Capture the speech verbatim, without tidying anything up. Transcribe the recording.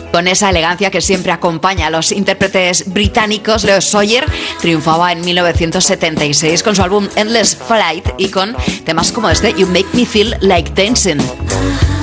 Con esa elegancia que siempre acompaña a los intérpretes británicos, Leo Sayer triunfaba en mil novecientos setenta y seis con su álbum Endless Flight y con temas como este You Make Me Feel Like Dancing.